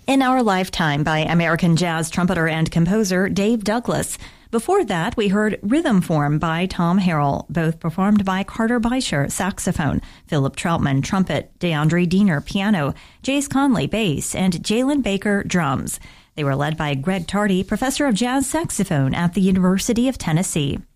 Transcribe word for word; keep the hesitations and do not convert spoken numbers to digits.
In Our Lifetime by American jazz trumpeter and composer Dave Douglas. Before that, we heard Rhythm Form by Tom Harrell, both performed by Carter Beischer, saxophone, Philip Troutman, trumpet, DeAndre Diener, piano, Jace Conley, bass, and Jalen Baker, drums. They were led by Greg Tardy, professor of jazz saxophone at the University of Tennessee.